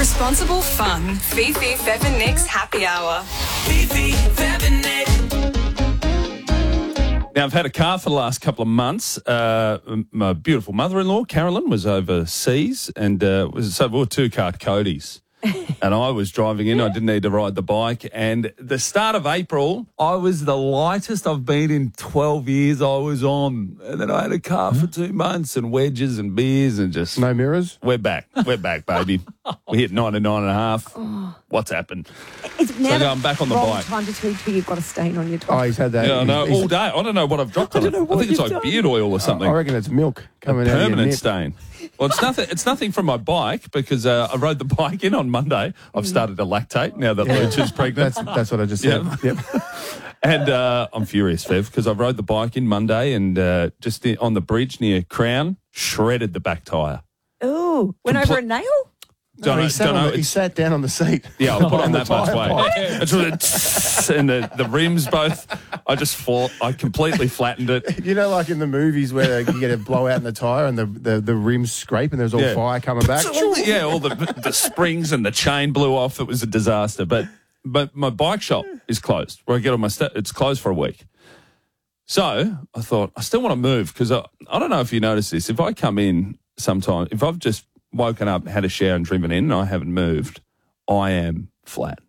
Responsible fun. Fifi, Fev and Nick's Happy Hour. Fifi, Fev and Nick. Now, I've had a car for the last couple of months. My beautiful mother-in-law, Carolyn, was overseas and so we were two-car Codys. And I was driving in. I didn't need to ride the bike. And the start of April, I was the lightest I've been in 12 years I was on. And then I had a car for 2 months and wedges and beers and just... No mirrors? We're back. We're back, baby. We hit 99.5. What's happened? It's now I'm back on the wrong bike. time to tell you you've got a stain on your top. Oh, he's had that. Yeah, I know, He's- all day. I don't know what I've dropped on don't it. know what I think it's you've like done. beard oil or something. I reckon it's milk coming out of your Permanent nip. stain. Well, it's nothing from my bike because I rode the bike in on Monday. I've started to lactate now that Luch is pregnant. That's what I just said. Yeah. Yep. And I'm furious, Fev, because I rode the bike in Monday and just on the bridge near Crown, shredded the back tyre. Ooh, went over a nail? Don't know. he It's- sat down on the seat. Yeah, I'll put on that much tyre weight. pipe. It's really and the rims both. I completely flattened it. You know, like in the movies where you get a blowout in the tyre and the rims scrape and there's all Yeah. fire coming back. Yeah, all the springs and the chain blew off. It was a disaster. But my bike shop is closed. Where I get on my it's closed for a week. So I thought I still want to move because I don't know if you notice this. If I come in sometime, if I've just woken up, had a shower and driven in, and I haven't moved, I am flat.